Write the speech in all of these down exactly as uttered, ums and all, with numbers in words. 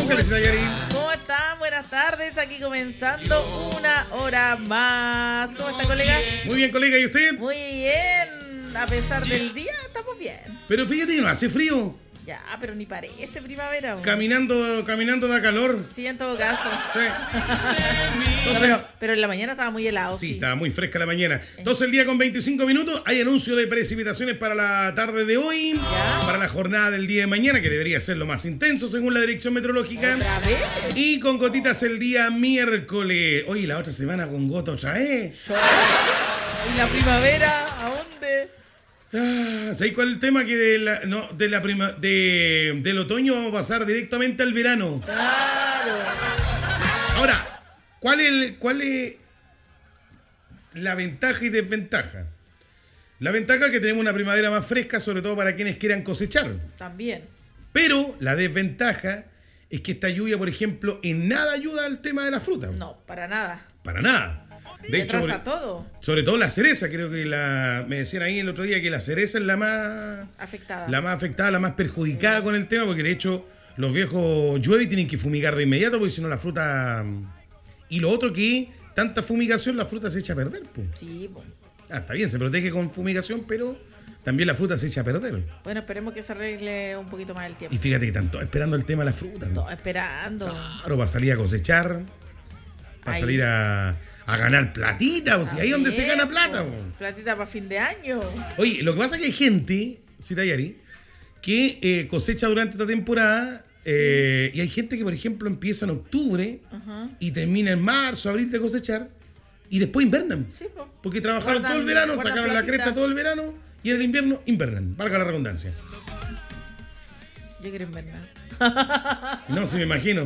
Póngale, Sayari. ¿Cómo están? Buenas tardes. Aquí comenzando una hora más. ¿Cómo está, colega? Muy bien, colega. ¿Y usted? Muy bien. A pesar del día, estamos bien. Pero fíjate que no hace frío. Ya, pero ni parece primavera. ¿O? Caminando, caminando da calor. Sí, en todo caso. Sí. No, pero, pero en la mañana estaba muy helado. Sí, Sí, estaba muy fresca la mañana. Entonces, el día con veinticinco minutos. Hay anuncio de precipitaciones para la tarde de hoy. Ya. Para la jornada del día de mañana, que debería ser lo más intenso según la dirección meteorológica. ¿Otra vez? Y con gotitas el día miércoles. Oye, la otra semana con gota otra vez. ¿Y la primavera? ¿A dónde? Ah, ¿sabes cuál es el tema? Que de la, no, de la prima, de, del otoño vamos a pasar directamente al verano. Claro. Ahora, ¿cuál es, el- cuál es la ventaja y desventaja? La ventaja es que tenemos una primavera más fresca, sobre todo para quienes quieran cosechar. También. Pero la desventaja es que esta lluvia, por ejemplo, en nada ayuda al tema de la fruta. No, para nada. Para nada. De hecho, Retrasa por- todo. sobre todo la cereza, creo que la me decían ahí el otro día que la cereza es la más Afectada. la más afectada, la más perjudicada con el tema, porque de hecho los viejos llueve y tienen que fumigar de inmediato, porque si no la fruta... Y lo otro que tanta fumigación, la fruta se echa a perder. Po. Sí, po. Ah, está bien, se protege con fumigación, pero también la fruta se echa a perder. Bueno, esperemos que se arregle un poquito más el tiempo. Y fíjate que están todos esperando el tema de la fruta. ¿no? Todo esperando. Claro, para salir a cosechar, para Ahí. salir a, a ganar platita, o si ahí es donde se gana plata. Po. Platita para fin de año. Oye, lo que pasa es que hay gente, Citayari, que eh, cosecha durante esta temporada eh, y hay gente que, por ejemplo, empieza en octubre Ajá. y termina en marzo, abril de cosechar y después invernan. Sí, po. Porque trabajaron Guardan- todo el verano, guardan sacaron la platita. cresta todo el verano y en el invierno invernan, valga la redundancia. Yo quiero invernar. No, si me imagino.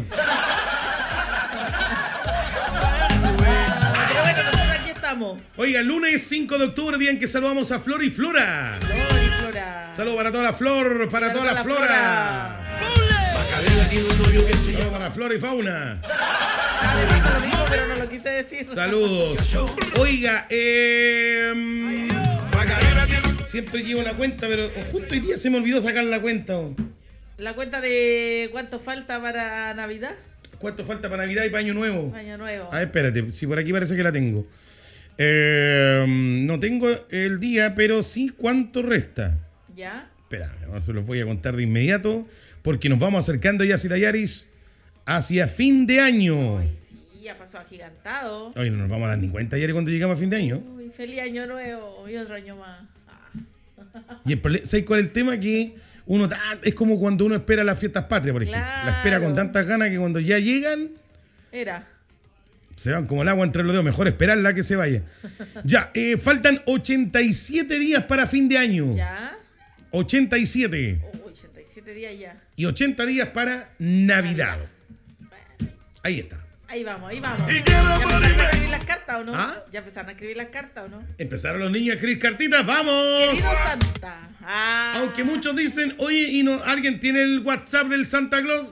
Pero bueno, nosotros aquí estamos. Oiga, lunes cinco de octubre, día en que saludamos a Flor y Flora. Flor y Flora. Saludos para toda la flor, para, toda, la, flora. Saludos para flora y fauna. Ah, de paso lo digo, pero no lo quise decir. Saludos. Oiga, eh, siempre llevo la cuenta, pero justo hoy día se me olvidó sacar la cuenta. oh. La cuenta de cuánto falta para Navidad. ¿Cuánto falta para Navidad y para Año Nuevo? Año nuevo. A ver, espérate, si por aquí parece que la tengo. Eh, no tengo el día, pero sí cuánto resta. ¿Ya? Espera, se los voy a contar de inmediato, porque nos vamos acercando ya, Citayaris, hacia fin de año. Ay, sí, ya pasó agigantado. Hoy no nos vamos a dar ni cuenta, Yari, cuando llegamos a fin de año. Uy, feliz año nuevo y otro año más. Ah. Y el problema, ¿sabes cuál es el tema? Que uno ta- es como cuando uno espera las fiestas patrias, por ejemplo. Claro. La espera con tantas ganas que cuando ya llegan, Era. se van como el agua entre los dedos. Mejor esperarla que se vaya. Ya, eh, faltan ochenta y siete días para fin de año. ¿Ya? ochenta y siete. Oh, ochenta y siete días ya. Y ochenta días para Navidad. Ahí está. Ahí vamos, ahí vamos. ¿Ya empezaron a escribir las cartas o no? ¿Ah? ¿Ya empezaron a escribir las cartas o no? Empezaron los niños a escribir cartitas. ¿Qué ¡Vamos! vino Santa? Ah. Aunque muchos dicen, oye, ¿y no alguien tiene el WhatsApp del Santa Claus?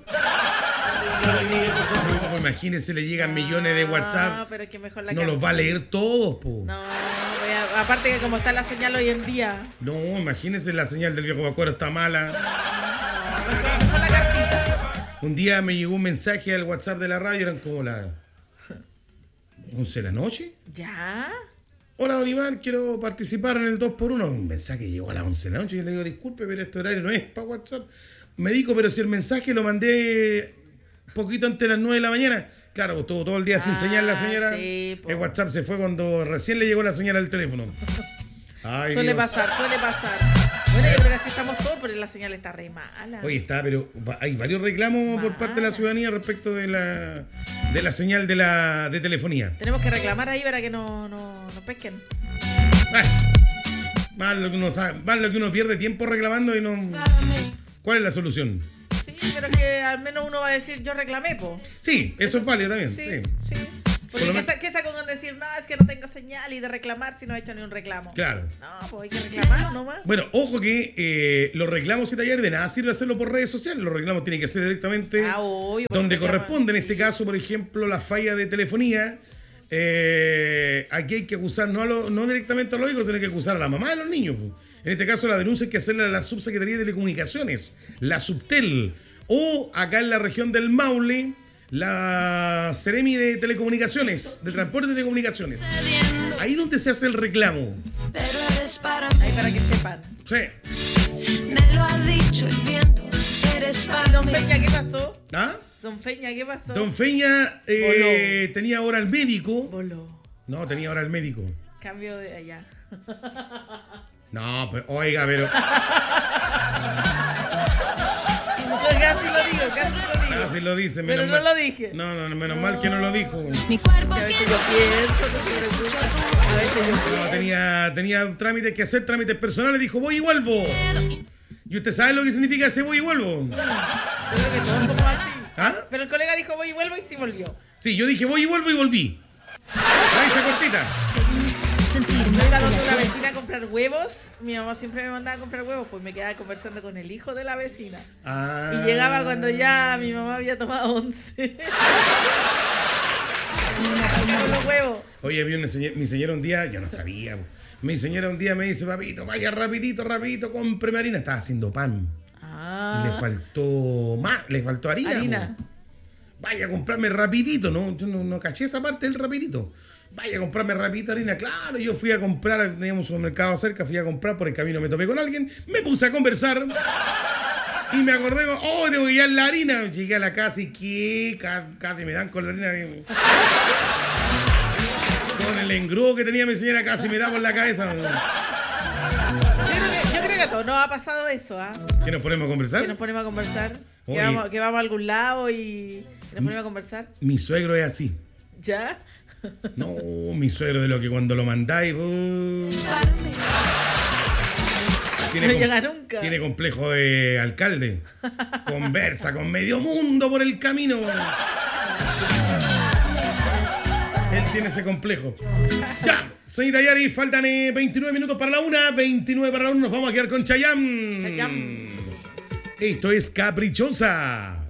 No, pues imagínense, le llegan millones de No, WhatsApp. pero es que mejor la No carta. los va a leer todos, po. No, voy a- aparte que como está la señal hoy en día. No, imagínense, la señal del viejo vacuero está mala. Mejor la cartita. Un día me llegó un mensaje al WhatsApp de la radio, eran como las once de la noche. ¿Ya? Hola, don Iván, quiero participar en el dos por uno. Un mensaje llegó a las once de la noche y yo le digo, disculpe, pero este horario no es para WhatsApp. Me dijo, pero si el mensaje lo mandé poquito antes de las nueve de la mañana. Claro, pues estuvo todo el día sin Ah, señal la señora. sí, po. El WhatsApp se fue cuando recién le llegó la señal al teléfono. Ay, Suele Dios. pasar, suele pasar. Bueno, yo creo que así estamos todos, pero la señal está re mala. Oye, está, pero va- hay varios reclamos por parte de la Mala. ciudadanía respecto de la de la señal de la de telefonía. Tenemos que reclamar ahí para que no, no, no pesquen. Ah, más lo que uno sabe, más lo que uno pierde tiempo reclamando y no. ¿Cuál es la solución? Sí, pero que al menos uno va a decir, yo reclamé, po. Sí, eso es válido también. Sí, Sí. sí. Por Porque lo ¿qué, men- sa- ¿qué saco con decir, no, es que no tengo señal y de reclamar si no he hecho ni un reclamo? Claro. No, pues hay que reclamar nomás. Bueno, ojo que eh, los reclamos y talleres de nada sirve hacerlo por redes sociales. Los reclamos tienen que ser directamente Ah, obvio, porque donde reclaman, corresponde. En este sí. caso, por ejemplo, la falla de telefonía. Eh, aquí hay que acusar no, a lo- no directamente a los hijos, sino que acusar a la mamá de los niños. Pues. En este caso, la denuncia hay que hacerla a la Subsecretaría de Telecomunicaciones, la Subtel, O acá en la región del Maule, la Seremi de Telecomunicaciones, de Transporte de Telecomunicaciones. Ahí donde se hace el reclamo. Ahí para que sepan. Sí. Me lo ha dicho el viento, eres para Don mí. Peña, ¿qué pasó? ¿Ah? Don Peña, ¿qué pasó? Don Feña eh, tenía ahora el médico. Voló. No, tenía ahora el médico. Cambio de allá. No, pues, oiga, pero. Casi lo digo, casi lo digo. Así lo dice, Pero menos no mal. lo dije. No, no, menos mal que no lo dijo. Mi cuerpo A veces quiere yo pienso, no se preocupa. A veces yo No, pienso. tenía, tenía trámites que hacer, trámites personales, dijo voy y vuelvo. ¿Y usted sabe lo que significa ese voy y vuelvo? Yo creo que todos somos así. ¿Ah? Pero el colega dijo voy y vuelvo y sí volvió. Sí, yo dije voy y vuelvo y volví. Ahí esa cortita. sentirme. Yo iba donde una vecina a comprar huevos. Mi mamá siempre me mandaba a comprar huevos, pues me quedaba conversando con el hijo de la vecina. Ah. Y llegaba cuando ya mi mamá había tomado once. Con los huevos. Oye, vi una señora, mi señora un día, yo no sabía. Mi señora un día me dice, papito, vaya rapidito, rapidito, compre harina. Estaba haciendo pan. Ah. Y le faltó más, le faltó harina. Harina. Po. Vaya a comprarme rapidito, ¿no? Yo no, no caché esa parte del rapidito. Vaya a comprarme rapidito harina. Claro, yo fui a comprar, teníamos un supermercado cerca, fui a comprar, por el camino me topé con alguien, me puse a conversar. Y me acordé, oh, tengo que llevar la harina. Llegué a la casa y ¿qué? Casi me dan con la harina. Con el engrudo que tenía mi señora casi me da por la cabeza. Yo creo que, yo creo que a todos nos ha pasado eso, ¿ah? ¿Qué nos ponemos a conversar? Que nos ponemos a conversar. Que Oye. vamos, que vamos a algún lado y nos ponemos a conversar. Mi suegro es así. ¿Ya? No, mi suegro de lo que cuando lo mandáis... uh, tiene, No com- llega nunca. tiene complejo de alcalde. Conversa con medio mundo por el camino. Él tiene ese complejo. Ya, señorita Yari, faltan eh, veintinueve minutos para la una. veintinueve para la una, nos vamos a quedar con Chayanne. Chayanne. Esto es Caprichosa.